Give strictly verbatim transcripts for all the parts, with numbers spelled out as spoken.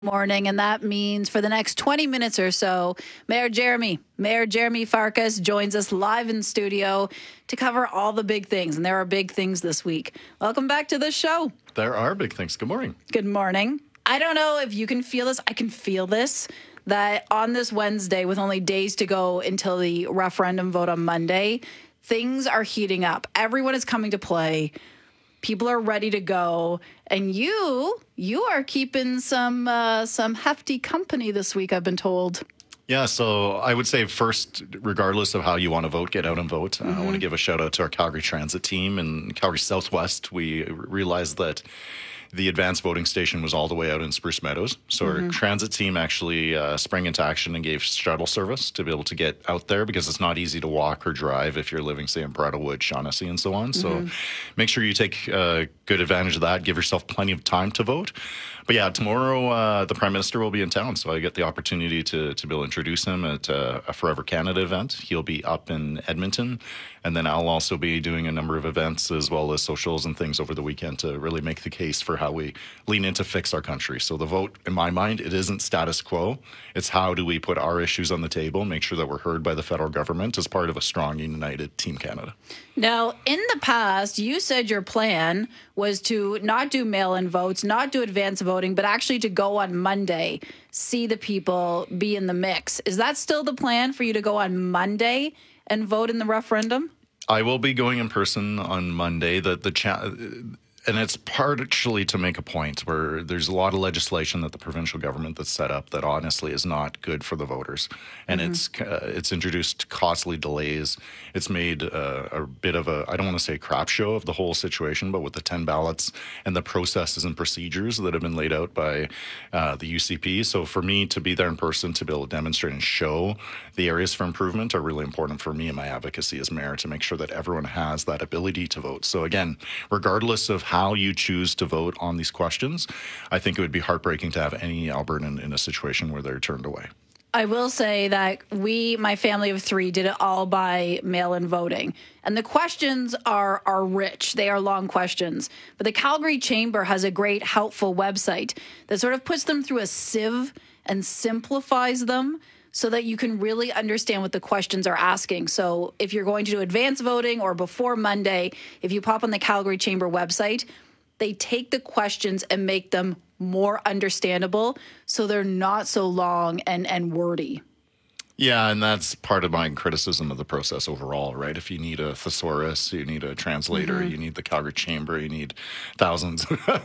Morning, and that means for the next twenty minutes or so, Mayor Jeremy, Mayor Jeremy Farkas joins us live in studio to cover all the big things, and there are big things this week. Welcome back to the show. There are big things. Good morning. Good morning. I don't know if you can feel this. I can feel this, that on this Wednesday, with only days to go until the referendum vote on Monday, things are heating up. Everyone is coming to play. People are ready to go, and you you are keeping some uh, some hefty company this week, I've been told. Yeah, so I would say first, regardless of how you want to vote, get out and vote. Mm-hmm. uh, I want to give a shout out to our Calgary Transit team in Calgary Southwest. We realized that the advanced voting station was all the way out in Spruce Meadows. So mm-hmm. our transit team actually uh, sprang into action and gave shuttle service to be able to get out there, because it's not easy to walk or drive if you're living, say, in Bridlewood, Shaughnessy, and so on. Mm-hmm. So make sure you take uh, good advantage of that. Give yourself plenty of time to vote. But yeah, tomorrow uh, the Prime Minister will be in town, so I get the opportunity to, to be able to introduce him at uh, a Forever Canada event. He'll be up in Edmonton, and then I'll also be doing a number of events as well as socials and things over the weekend to really make the case for how we lean in to fix our country. So the vote, in my mind, it isn't status quo. It's how do we put our issues on the table and make sure that we're heard by the federal government as part of a strong, united Team Canada. Now, in the past, you said your plan was to not do mail-in votes, not do advance voting, but actually to go on Monday, see the people, be in the mix. Is that still the plan for you to go on Monday and vote in the referendum? I will be going in person on Monday. The the cha- And it's partially to make a point where there's a lot of legislation that the provincial government that's set up that honestly is not good for the voters. And mm-hmm. it's uh, it's introduced costly delays. It's made uh, a bit of a, I don't want to say crap show of the whole situation, but with the ten ballots and the processes and procedures that have been laid out by uh, the U C P. So for me to be there in person, to be able to demonstrate and show the areas for improvement are really important for me and my advocacy as mayor to make sure that everyone has that ability to vote. So again, regardless of how you choose to vote on these questions, I think it would be heartbreaking to have any Albertan in a situation where they're turned away. I will say that we, my family of three, did it all by mail-in voting. And the questions are are rich. They are long questions. But the Calgary Chamber has a great, helpful website that sort of puts them through a sieve and simplifies them so that you can really understand what the questions are asking. So if you're going to do advance voting or before Monday, if you pop on the Calgary Chamber website, they take the questions and make them more understandable so they're not so long and, and wordy. Yeah, and that's part of my criticism of the process overall, right? If you need a thesaurus, you need a translator, mm-hmm. you need the Calgary Chamber, you need thousands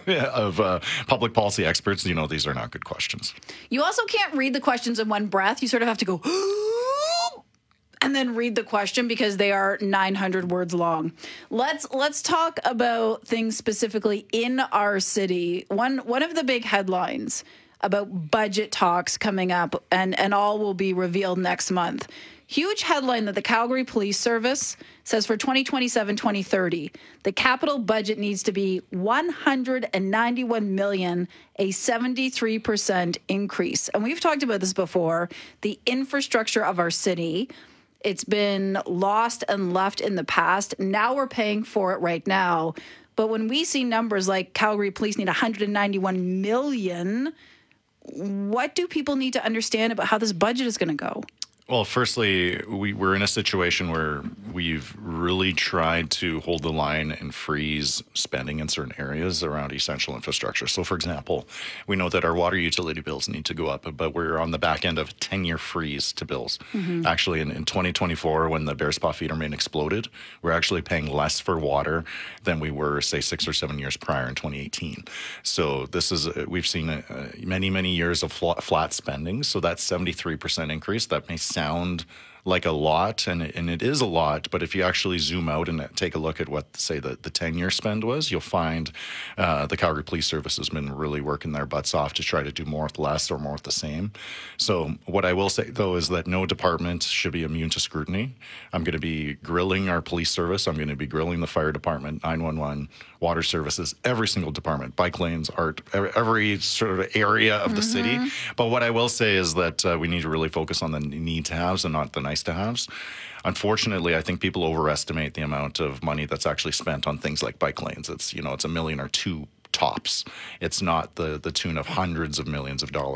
of uh, public policy experts, you know, these are not good questions. You also can't read the questions in one breath. You sort of have to go, and then read the question because they are nine hundred words long. Let's let's talk about things specifically in our city. One one of the big headlines about budget talks coming up, and, and all will be revealed next month. Huge headline that the Calgary Police Service says for twenty twenty-seven twenty thirty, the capital budget needs to be one hundred ninety-one million dollars, a seventy-three percent increase. And we've talked about this before, the infrastructure of our city. It's been lost and left in the past. Now we're paying for it right now. But when we see numbers like Calgary Police need one hundred ninety-one million dollars, what do people need to understand about how this budget is going to go? Well, firstly, we, we're in a situation where we've really tried to hold the line and freeze spending in certain areas around essential infrastructure. So, for example, we know that our water utility bills need to go up, but we're on the back end of a ten-year freeze to bills. Mm-hmm. Actually, in, in twenty twenty-four, when the Bearspaw feeder main exploded, we're actually paying less for water than we were, say, six or seven years prior in twenty eighteen. So this is, uh, we've seen uh, many, many years of flat, flat spending. So that seventy-three percent increase, that may sound like a lot, and it, and it is a lot, but if you actually zoom out and take a look at what, say, the, the ten-year spend was, you'll find uh, the Calgary Police Service has been really working their butts off to try to do more with less or more with the same. So what I will say, though, is that no department should be immune to scrutiny. I'm going to be grilling our police service. I'm going to be grilling the fire department, nine one one, water services, every single department, bike lanes, art, every, every sort of area of the mm-hmm. city. But what I will say is that uh, we need to really focus on the need-to-haves and not the nice-to-haves. Unfortunately, I think people overestimate the amount of money that's actually spent on things like bike lanes. It's, you know, it's a million or two tops. It's not the the tune of hundreds of millions of dollars.